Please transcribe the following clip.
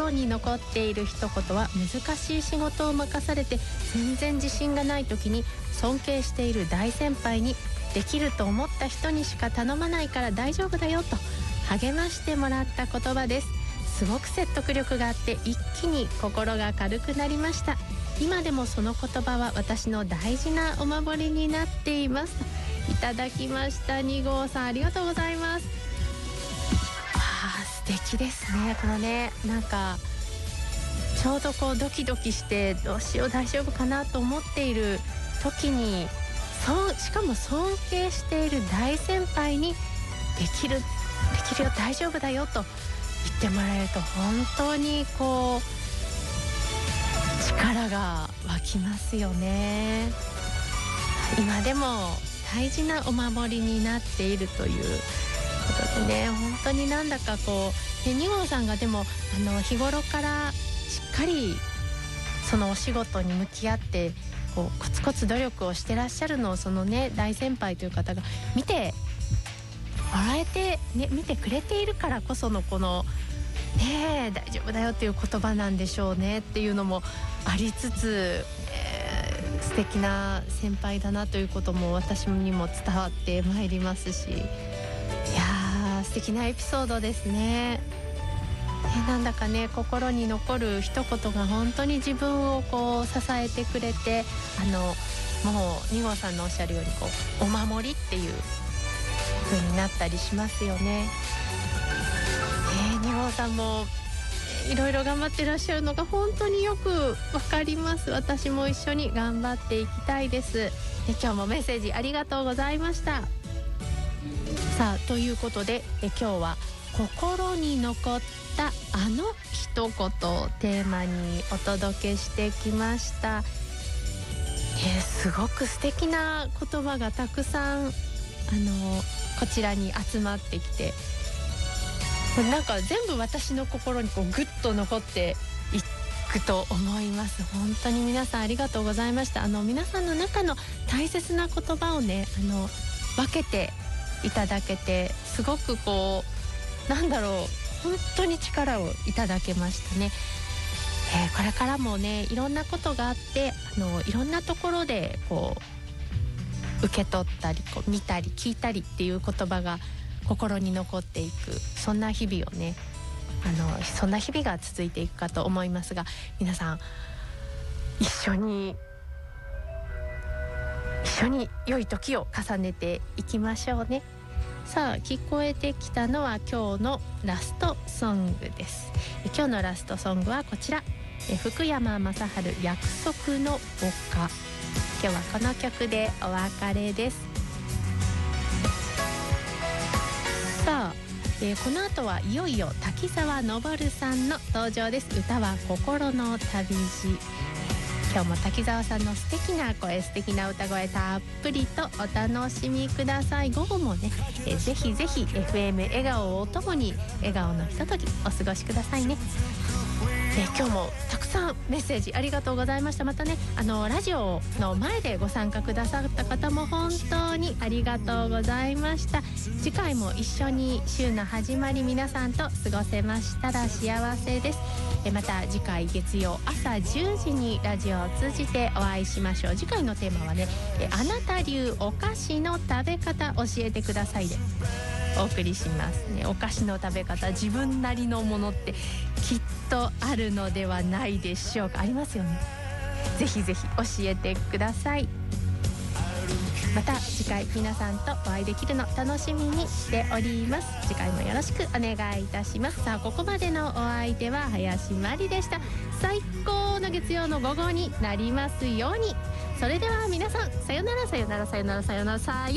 心に残っている一言は、難しい仕事を任されて全然自信がない時に尊敬している大先輩に、できると思った人にしか頼まないから大丈夫だよと励ましてもらった言葉です。すごく説得力があって一気に心が軽くなりました。今でもその言葉は私の大事なお守りになっています。いただきました。2号さん、ありがとうございます。素敵ですね。このね、なんかちょうどこうドキドキしてどうしよう大丈夫かなと思っている時に、しかも尊敬している大先輩にできるよ大丈夫だよと言ってもらえると、本当にこう力が湧きますよね。今でも大事なお守りになっているということでね、本当になんだかこう、2号さんがでも日頃からしっかりそのお仕事に向き合ってこうコツコツ努力をしてらっしゃるのを、そのね大先輩という方が見てもらえて、ね、見てくれているからこそのこのね大丈夫だよっていう言葉なんでしょうねっていうのもありつつ、素敵な先輩だなということも私にも伝わってまいりますし、いやー素敵なエピソードですね。なんだかね、心に残る一言が本当に自分をこう支えてくれて、もう2号さんのおっしゃるようにこうお守りっていう風になったりしますよね。2号さんもいろいろ頑張ってらっしゃるのが本当によくわかります。私も一緒に頑張っていきたいです。今日もメッセージありがとうございました。さあ、ということで今日は心に残ったあの一言をテーマにお届けしてきました。すごく素敵な言葉がたくさんこちらに集まってきて、なんか全部私の心にこうグッと残っていくと思います。本当に皆さんありがとうございました。皆さんの中の大切な言葉をね分けていただけて、すごくこうなんだろう、本当に力をいただけましたね。これからもねいろんなことがあって、いろんなところでこう受け取ったりこう見たり聞いたりっていう言葉が心に残っていく、そんな日々をねそんな日々が続いていくかと思いますが、皆さん一緒に良い時を重ねていきましょうね。さあ、聞こえてきたのは今日のラストソングです。今日のラストソングはこちら、福山雅治約束の丘。今日はこの曲でお別れです。さあ、この後はいよいよ滝沢昇さんの登場です。歌は心の旅路。今日も滝沢さんの素敵な声、素敵な歌声たっぷりとお楽しみください。午後もね、ぜひぜひ FM 笑顔をお供に笑顔のひとときお過ごしくださいね。今日もたくさんメッセージありがとうございました。またねラジオの前でご参加くださった方も本当にありがとうございました。次回も一緒に週の始まり皆さんと過ごせましたら幸せです。また次回月曜朝10時にラジオを通じてお会いしましょう。次回のテーマはね、あなた流お菓子の食べ方教えてくださいでお送りしますね。お菓子の食べ方、自分なりのものってきっとあるのではないでしょうか。ありますよね。ぜひぜひ教えてください。また次回皆さんとお会いできるの楽しみにしております。次回もよろしくお願いいたします。さあ、ここまでのお相手は林真理でした。最高の月曜の午後になりますように。それでは皆さん、さよならさよならさよならさよならさよ